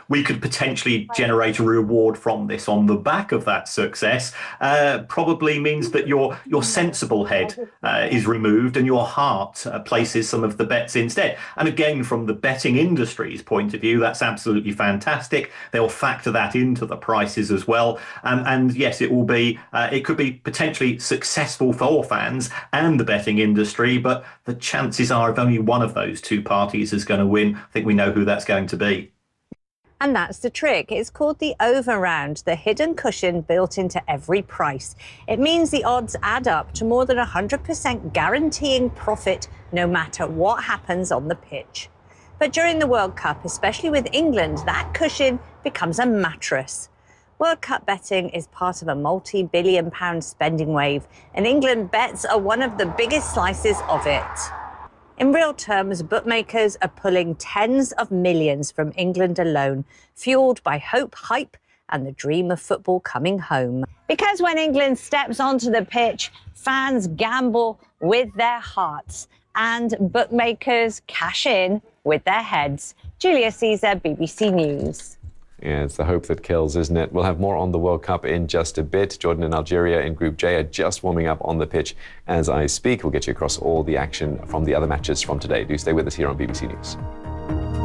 we could potentially generate a reward from this on the back of that success, probably means that your sensible head is removed and your heart places some of the bets instead. And again, from the betting industry's point of view, that's absolutely fantastic. They'll factor that into the prices as well. And yes, it could be potentially successful for fans and the betting industry, but the chances are if only one of those two parties is going to win, I think we know who that's going to be. And that's the trick. It's called the over round, the hidden cushion built into every price. It means the odds add up to more than 100% guaranteeing profit no matter what happens on the pitch. But during the World Cup, especially with England, that cushion becomes a mattress. World Cup betting is part of a multi-billion-pound spending wave, and England bets are one of the biggest slices of it. In real terms, bookmakers are pulling tens of millions from England alone, fueled by hope, hype, and the dream of football coming home. Because when England steps onto the pitch, fans gamble with their hearts, and bookmakers cash in with their heads. Julia Caesar, BBC News. Yeah, it's the hope that kills, isn't it? We'll have more on the World Cup in just a bit. Jordan and Algeria in Group J are just warming up on the pitch as I speak. We'll get you across all the action from the other matches from today. Do stay with us here on BBC News.